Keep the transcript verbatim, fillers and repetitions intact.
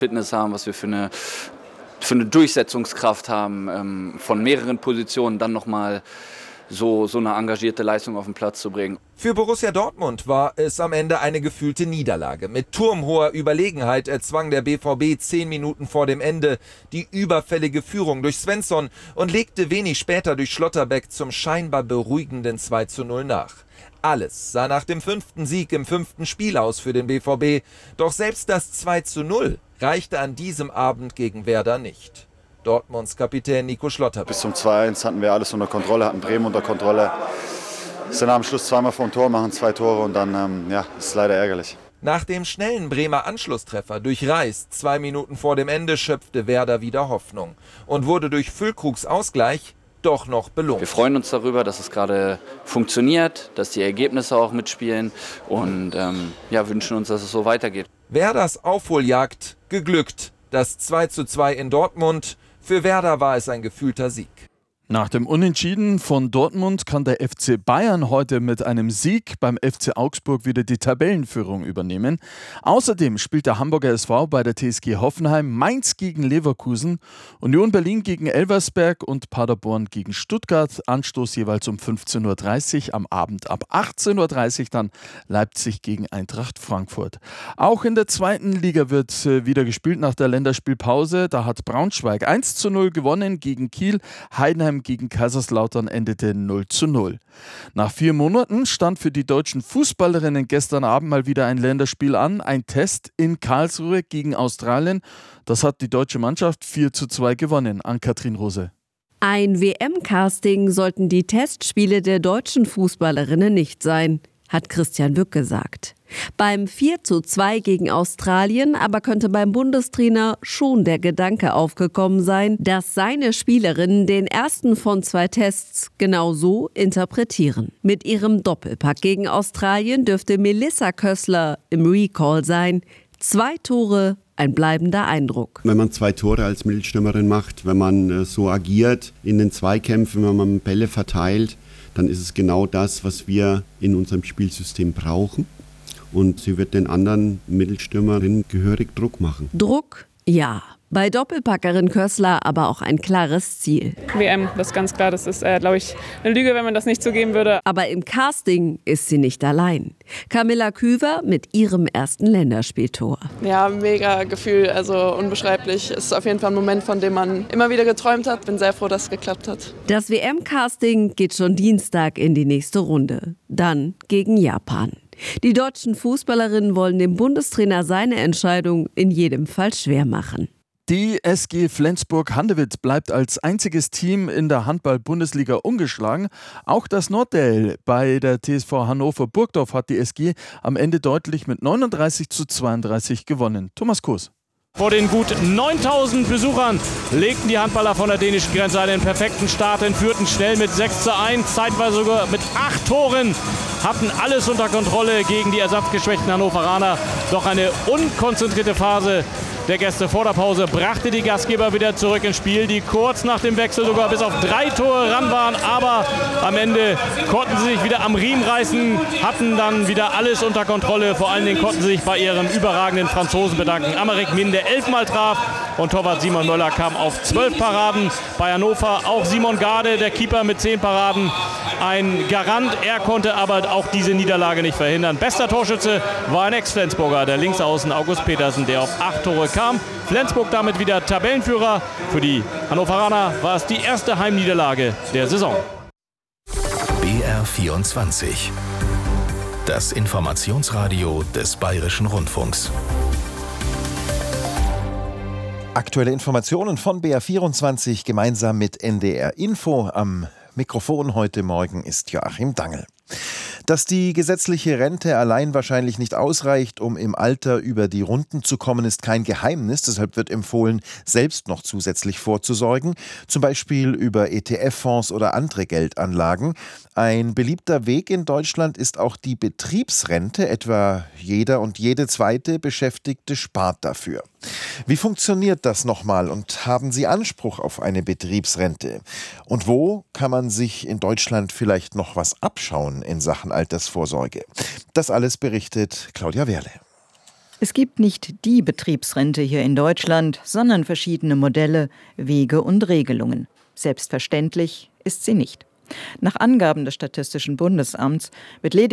Fitness haben, was wir für eine, für eine Durchsetzungskraft haben, ähm, von mehreren Positionen dann nochmal so, so eine engagierte Leistung auf den Platz zu bringen. Für Borussia Dortmund war es am Ende eine gefühlte Niederlage. Mit turmhoher Überlegenheit erzwang der B V B zehn Minuten vor dem Ende die überfällige Führung durch Svensson und legte wenig später durch Schlotterbeck zum scheinbar beruhigenden zwei zu null nach. Alles sah nach dem fünften Sieg im fünften Spiel aus für den B V B. Doch selbst das zwei zu null reichte an diesem Abend gegen Werder nicht. Dortmunds Kapitän Nico Schlotterbeck. Bis zum zwei eins hatten wir alles unter Kontrolle, hatten Bremen unter Kontrolle. Sind am Schluss zweimal vor dem Tor, machen zwei Tore und dann ähm, ja, ist leider ärgerlich. Nach dem schnellen Bremer Anschlusstreffer durch Reis zwei Minuten vor dem Ende schöpfte Werder wieder Hoffnung und wurde durch Füllkrugs Ausgleich doch noch belohnt. Wir freuen uns darüber, dass es gerade funktioniert, dass die Ergebnisse auch mitspielen und ähm, ja, wünschen uns, dass es so weitergeht. Werders Aufholjagd geglückt. Das zwei zu zwei in Dortmund. Für Werder war es ein gefühlter Sieg. Nach dem Unentschieden von Dortmund kann der F C Bayern heute mit einem Sieg beim F C Augsburg wieder die Tabellenführung übernehmen. Außerdem spielt der Hamburger S V bei der T S G Hoffenheim, Mainz gegen Leverkusen, Union Berlin gegen Elversberg und Paderborn gegen Stuttgart. Anstoß jeweils um fünfzehn Uhr dreißig, am Abend ab achtzehn Uhr dreißig dann Leipzig gegen Eintracht Frankfurt. Auch in der zweiten Liga wird wieder gespielt nach der Länderspielpause. Da hat Braunschweig eins zu null gewonnen gegen Kiel, Heidenheim gegen Kaiserslautern endete null zu null. Nach vier Monaten stand für die deutschen Fußballerinnen gestern Abend mal wieder ein Länderspiel an. Ein Test in Karlsruhe gegen Australien. Das hat die deutsche Mannschaft vier zu zwei gewonnen. Ann-Kathrin Rose. Ein W M-Casting sollten die Testspiele der deutschen Fußballerinnen nicht sein, hat Christian Wück gesagt. Beim vier zu zwei gegen Australien aber könnte beim Bundestrainer schon der Gedanke aufgekommen sein, dass seine Spielerinnen den ersten von zwei Tests genau so interpretieren. Mit ihrem Doppelpack gegen Australien dürfte Melissa Kössler im Recall sein. Zwei Tore, ein bleibender Eindruck. Wenn man zwei Tore als Mittelstürmerin macht, wenn man äh, so agiert in den Zweikämpfen, wenn man Bälle verteilt, dann ist es genau das, was wir in unserem Spielsystem brauchen. Und sie wird den anderen Mittelstürmerinnen gehörig Druck machen. Druck, ja. Bei Doppelpackerin Kössler aber auch ein klares Ziel. W M, das ist ganz klar. Das ist, äh, glaube ich, eine Lüge, wenn man das nicht zugeben würde. Aber im Casting ist sie nicht allein. Camilla Küver mit ihrem ersten Länderspieltor. Ja, mega Gefühl, also unbeschreiblich. Es ist auf jeden Fall ein Moment, von dem man immer wieder geträumt hat. Bin sehr froh, dass es geklappt hat. Das W M-Casting geht schon Dienstag in die nächste Runde. Dann gegen Japan. Die deutschen Fußballerinnen wollen dem Bundestrainer seine Entscheidung in jedem Fall schwer machen. Die S G Flensburg-Handewitt bleibt als einziges Team in der Handball-Bundesliga ungeschlagen. Auch das Nordderl bei der T S V Hannover-Burgdorf hat die S G am Ende deutlich mit neununddreißig zu zweiunddreißig gewonnen. Thomas Kurs. Vor den gut neuntausend Besuchern legten die Handballer von der dänischen Grenze einen perfekten Start und führten schnell mit sechs zu eins, zeitweise sogar mit acht Toren, hatten alles unter Kontrolle gegen die ersatzgeschwächten Hannoveraner. Doch eine unkonzentrierte Phase der Gäste vor der Pause brachte die Gastgeber wieder zurück ins Spiel, die kurz nach dem Wechsel sogar bis auf drei Tore ran waren. Aber am Ende konnten sie sich wieder am Riemen reißen, hatten dann wieder alles unter Kontrolle. Vor allen Dingen konnten sie sich bei ihren überragenden Franzosen bedanken. Aymeric Min, der elfmal traf, und Torwart Simon Möller kam auf zwölf Paraden. Bei Hannover auch Simon Gade, der Keeper, mit zehn Paraden. Ein Garant, er konnte aber auch diese Niederlage nicht verhindern. Bester Torschütze war ein Ex-Flensburger, der Linksaußen August Petersen, der auf acht Tore kam. Flensburg damit wieder Tabellenführer. Für die Hannoveraner war es die erste Heimniederlage der Saison. B R vierundzwanzig. Das Informationsradio des Bayerischen Rundfunks. Aktuelle Informationen von B R vierundzwanzig gemeinsam mit N D R Info. Am Mikrofon heute Morgen ist Joachim Dangel. Dass die gesetzliche Rente allein wahrscheinlich nicht ausreicht, um im Alter über die Runden zu kommen, ist kein Geheimnis. Deshalb wird empfohlen, selbst noch zusätzlich vorzusorgen, zum Beispiel über E T F-Fonds oder andere Geldanlagen. Ein beliebter Weg in Deutschland ist auch die Betriebsrente. Etwa jeder und jede zweite Beschäftigte spart dafür. Wie funktioniert das nochmal und haben Sie Anspruch auf eine Betriebsrente? Und wo kann man sich in Deutschland vielleicht noch was abschauen in Sachen Altersvorsorge? Das alles berichtet Claudia Werle. Es gibt nicht die Betriebsrente hier in Deutschland, sondern verschiedene Modelle, Wege und Regelungen. Selbstverständlich ist sie nicht. Nach Angaben des Statistischen Bundesamts wird lediglich